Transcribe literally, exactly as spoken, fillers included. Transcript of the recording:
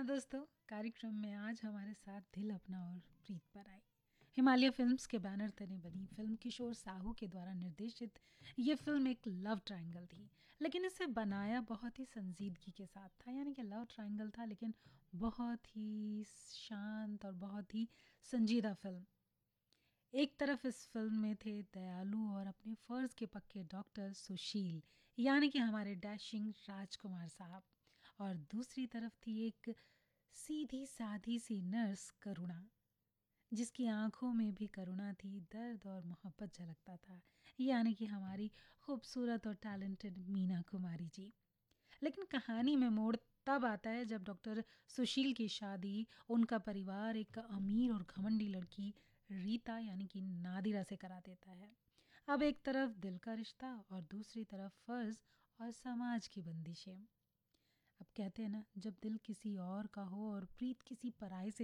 दोस्तों, कार्यक्रम में आज हमारे साथ दिल अपना और प्रीत पर आई। हिमालय फिल्म्स के बैनर तले बनी फिल्म किशोर साहू के द्वारा निर्देशित ये फिल्म एक लव ट्रायंगल थी, लेकिन इसे बनाया बहुत ही संजीदगी के साथ था। यानी कि लव ट्रायंगल था लेकिन बहुत ही शांत और बहुत ही संजीदा फिल्म। एक तरफ इस फिल्म में थे दयालु और अपने फर्ज के पक्के डॉक्टर सुशील, यानी कि हमारे डैशिंग राजकुमार साहब, और दूसरी तरफ थी एक सीधी साधी सी नर्स करुणा, जिसकी आंखों में भी करुणा थी, दर्द और मोहब्बत झलकता था, यानी कि हमारी खूबसूरत और टैलेंटेड मीना कुमारी जी। लेकिन कहानी में मोड़ तब आता है जब डॉक्टर सुशील की शादी उनका परिवार एक अमीर और घमंडी लड़की रीता यानी कि नादिरा से करा देता है। अब एक तरफ दिल का रिश्ता और दूसरी तरफ फर्ज और समाज की बंदिशें। अब कहते हैं ना, जब दिल किसी और का हो और प्रीत किसी पराये से